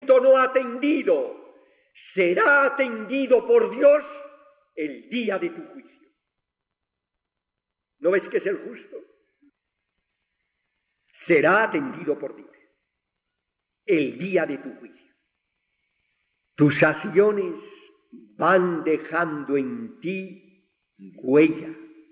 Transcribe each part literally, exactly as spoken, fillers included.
no atendido será atendido por Dios el día de tu juicio. ¿No ves que es el justo? Será atendido por Dios el día de tu juicio. Tus acciones van dejando en ti huella.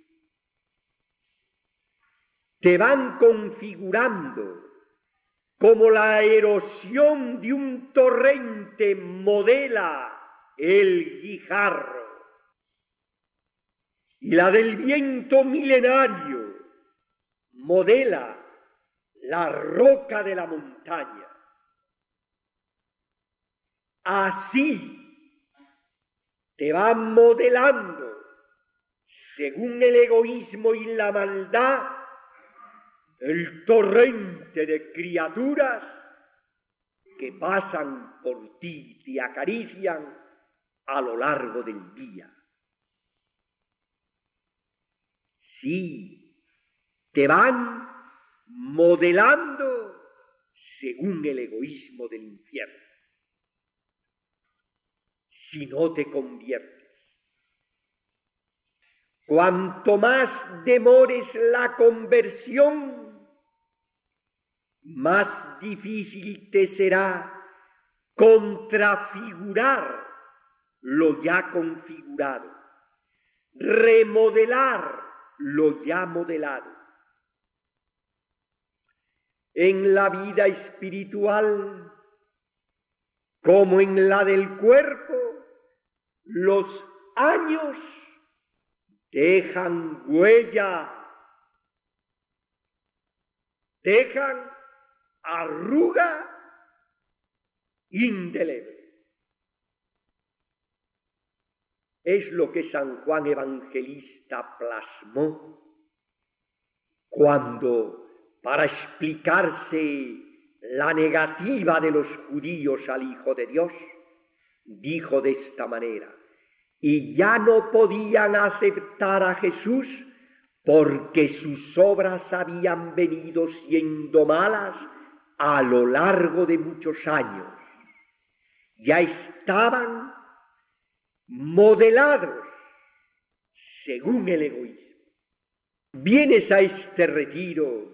Te van configurando como la erosión de un torrente modela el guijarro y la del viento milenario modela la roca de la montaña. Así te va modelando, según el egoísmo y la maldad, el torrente de criaturas que pasan por ti, te acarician a lo largo del día. Sí, te van modelando según el egoísmo del infierno. Si no te conviertes, cuanto más demores la conversión, más difícil te será contrafigurar lo ya configurado, remodelar lo ya modelado. En la vida espiritual, como en la del cuerpo, los años dejan huella, dejan arruga indeleble. Es lo que San Juan Evangelista plasmó cuando, para explicarse la negativa de los judíos al Hijo de Dios, dijo de esta manera: y ya no podían aceptar a Jesús porque sus obras habían venido siendo malas a lo largo de muchos años. Ya estaban modelados según el egoísmo. Vienes a este retiro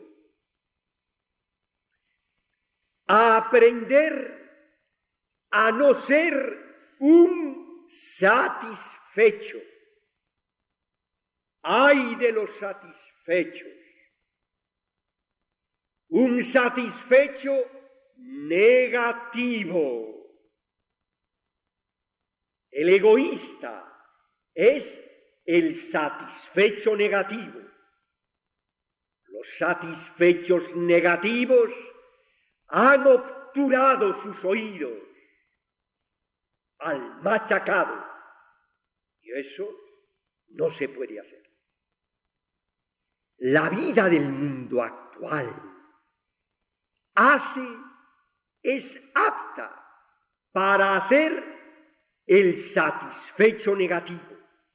a aprender a no ser un satisfecho. ¡Ay de los satisfechos! Un satisfecho negativo. El egoísta es el satisfecho negativo. Los satisfechos negativos han obturado sus oídos al machacado, y eso no se puede hacer. La vida del mundo actual hace, es apta para hacer el satisfecho negativo.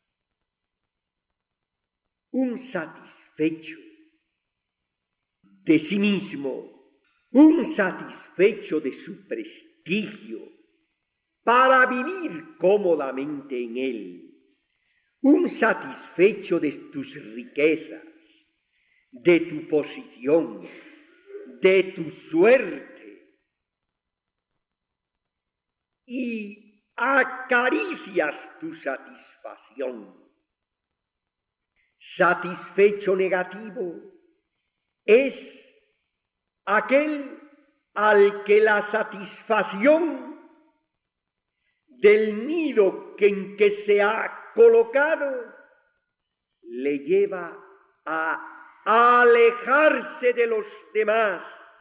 Un satisfecho de sí mismo, un satisfecho de su prestigio, para vivir cómodamente en él, un satisfecho de tus riquezas, de tu posición, de tu suerte, y acaricias tu satisfacción. Satisfecho negativo es aquel al que la satisfacción del nido que en que se ha colocado le lleva a alejarse de los demás,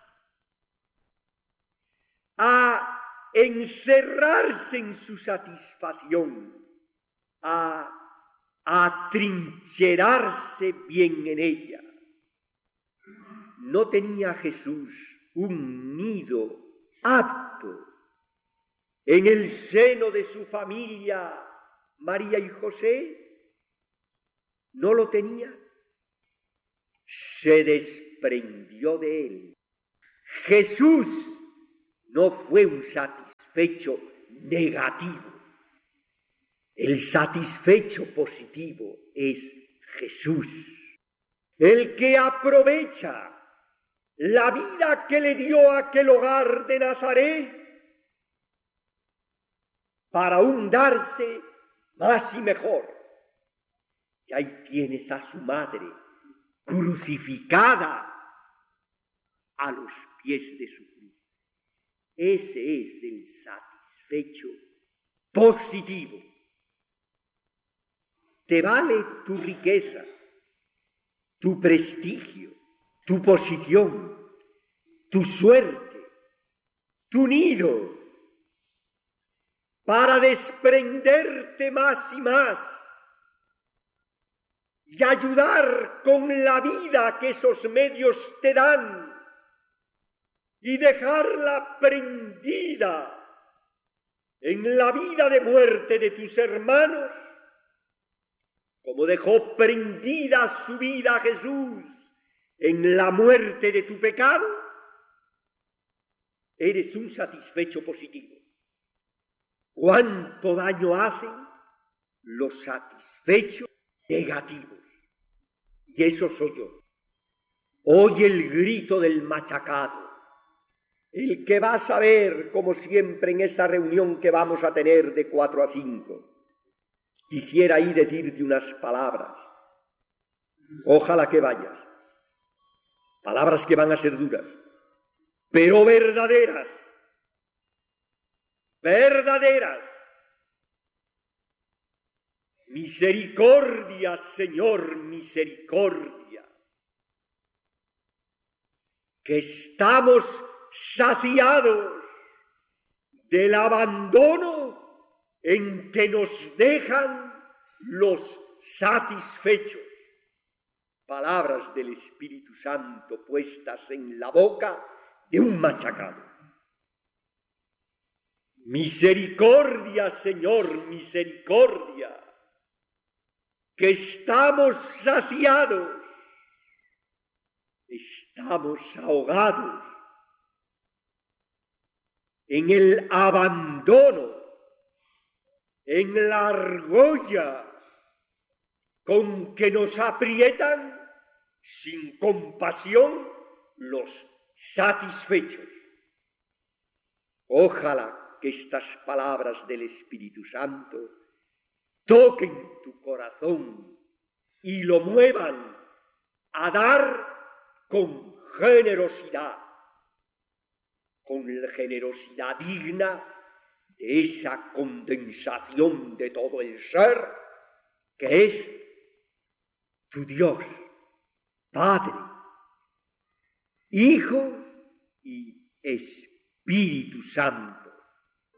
a encerrarse en su satisfacción, a atrincherarse bien en ella. ¿No tenía Jesús un nido apto en el seno de su familia, María y José? ¿No lo tenía? Se desprendió de él. Jesús no fue un satisfecho satisfecho negativo. El satisfecho positivo es Jesús, el que aprovecha la vida que le dio aquel hogar de Nazaret para un darse más y mejor. Y ahí tienes a su madre crucificada a los pies de su cruz. Ese es el satisfecho positivo. Te vale tu riqueza, tu prestigio, tu posición, tu suerte, tu nido, para desprenderte más y más y ayudar con la vida que esos medios te dan y dejarla prendida en la vida de muerte de tus hermanos, como dejó prendida su vida Jesús en la muerte de tu pecado, eres un satisfecho positivo. ¿Cuánto daño hacen los satisfechos negativos? Y eso soy yo. Oye el grito del machacado, el que va a saber, como siempre en esa reunión que vamos a tener de cuatro a cinco. Quisiera ahí decirte unas palabras. Ojalá que vayas. Palabras que van a ser duras, pero verdaderas. Verdaderas. Misericordia, Señor, misericordia. Que estamos saciados del abandono en que nos dejan los satisfechos. Palabras del Espíritu Santo puestas en la boca de un machacado. Misericordia, Señor, misericordia, que estamos saciados, estamos ahogados en el abandono, en la argolla con que nos aprietan sin compasión los satisfechos. Ojalá que estas palabras del Espíritu Santo toquen tu corazón y lo muevan a dar con generosidad, con la generosidad digna de esa condensación de todo el ser que es tu Dios, Padre, Hijo y Espíritu Santo.